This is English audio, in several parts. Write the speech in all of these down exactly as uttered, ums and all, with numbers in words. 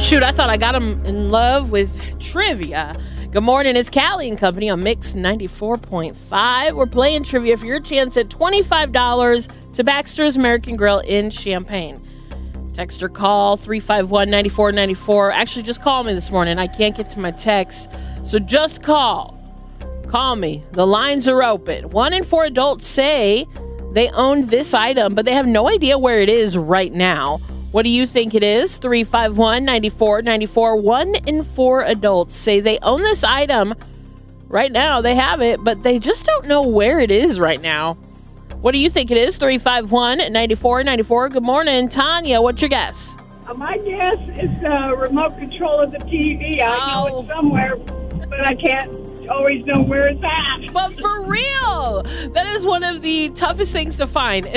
Shoot, I thought I got him in love with trivia. Good morning, it's Callie and Company on Mix ninety-four point five. We're playing trivia for your chance at twenty-five dollars to Baxter's American Grill in Champaign. Text or call three five one, nine four nine four. Actually, just call me this morning. I can't get to my text, so just call. Call me. The lines are open. One in four adults say they own this item, but they have no idea where it is right now. What do you think it is? three five one, nine four nine four. One in four adults say they own this item right now. They have it, but they just don't know where it is right now. What do you think it is? three five one, nine four nine four. Good morning, Tanya. What's your guess? Uh, my guess is the remote control of the T V. I Oh. know it's somewhere, but I can't always know where it's at. But for real, that is one of the toughest things to find.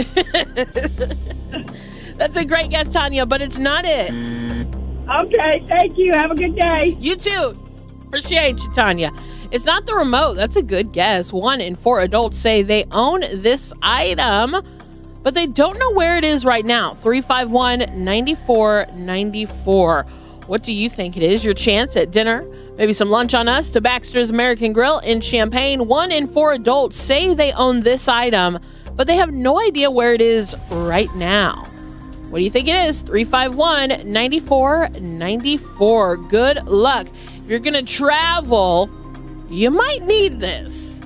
That's a great guess, Tanya, but it's not it. Okay, thank you. Have a good day. You too. Appreciate you, Tanya. It's not the remote. That's a good guess. One in four adults say they own this item, but they don't know where it is right now. three five one, nine four nine four. What do you think it is? Your chance at dinner, maybe some lunch on us, to Baxter's American Grill in Champaign. One in four adults say they own this item, but they have no idea where it is right now. What do you think it is? three five one, nine four nine four. Good luck. If you're going to travel, you might need this.